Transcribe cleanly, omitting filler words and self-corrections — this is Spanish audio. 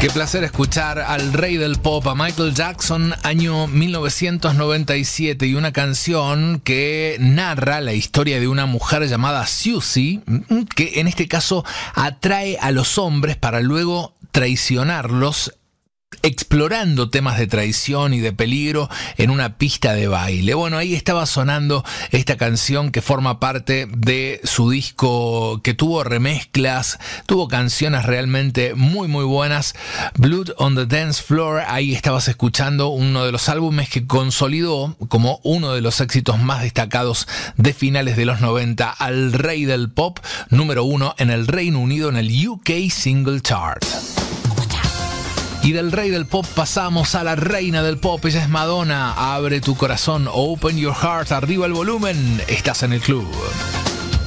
Qué placer escuchar al rey del pop, a Michael Jackson, año 1997, y una canción que narra la historia de una mujer llamada Susie, que en este caso atrae a los hombres para luego traicionarlos, explorando temas de traición y de peligro en una pista de baile. Bueno, ahí estaba sonando esta canción que forma parte de su disco, que tuvo remezclas, tuvo canciones realmente muy muy buenas. Blood on the Dance Floor, ahí estabas escuchando uno de los álbumes que consolidó como uno de los éxitos más destacados de finales de los 90 al rey del pop, número 1 en el Reino Unido en el UK Single Chart. Y del rey del pop pasamos a la reina del pop, ella es Madonna. Abre tu corazón, open your heart, arriba el volumen, estás en el club.